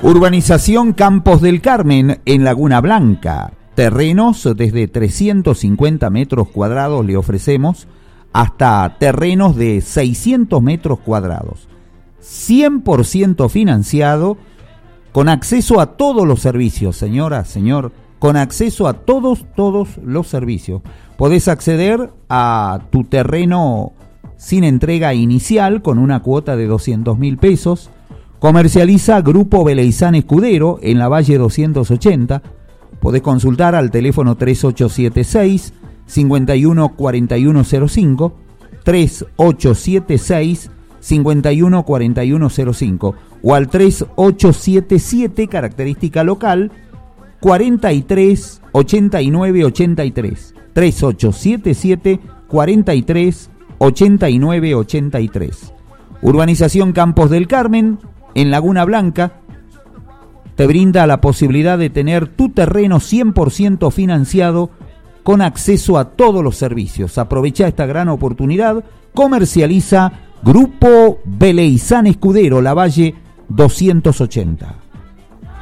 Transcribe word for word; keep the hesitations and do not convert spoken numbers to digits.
Urbanización Campos del Carmen en Laguna Blanca. Terrenos desde trescientos cincuenta metros cuadrados le ofrecemos hasta terrenos de seiscientos metros cuadrados. cien por ciento financiado, con acceso a todos los servicios, señora, señor, con acceso a todos, todos los servicios. Podés acceder a tu terreno sin entrega inicial con una cuota de doscientos mil pesos. Comercializa Grupo Beleizán Escudero en la Valle doscientos ochenta. Podés consultar al teléfono tres ocho siete seis, cinco uno cuatro uno cero cinco, tres ocho siete seis, cinco uno cuatro uno cero cinco o al tres ocho siete siete, característica local, cuarenta y tres ochenta y nueve ochenta y tres. tres ocho siete siete, cuarenta y tres ochenta y nueve ochenta y tres. Urbanización Campos del Carmen en Laguna Blanca te brinda la posibilidad de tener tu terreno cien por ciento financiado con acceso a todos los servicios. Aprovecha esta gran oportunidad. Comercializa Grupo Beleizán Escudero, La Valle doscientos ochenta.